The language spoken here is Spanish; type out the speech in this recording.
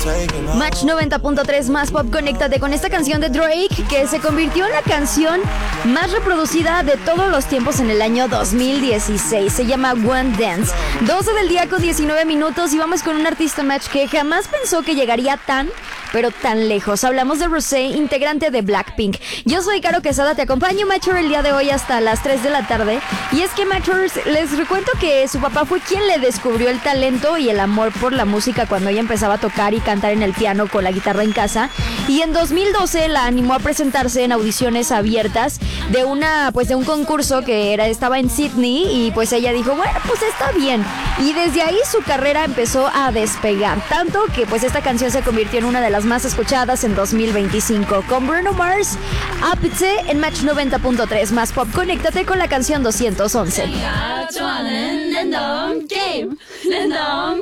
Match 90.3 más pop, conéctate con esta canción de Drake que se convirtió en la canción más reproducida de todos los tiempos en el año 2016. Se llama One Dance. 12 del día con 19 minutos y vamos con un artista Match que jamás pensó que llegaría pero tan lejos. Hablamos de Rosé, integrante de Blackpink. Yo soy Caro Quesada, te acompaño Matcher el día de hoy hasta las 3 de la tarde. Y es que Matchers, les recuento que su papá fue quien le descubrió el talento y el amor por la música cuando ella empezaba a tocar y cantar en el piano con la guitarra en casa. Y en 2012 la animó a presentarse en audiciones abiertas de un concurso que estaba en Sydney y pues ella dijo, bueno, pues está bien. Y desde ahí su carrera empezó a despegar, tanto que pues esta canción se convirtió en una de las más escuchadas en 2025 con Bruno Mars. Ápice en Match 90.3 más pop, conéctate con la canción 211.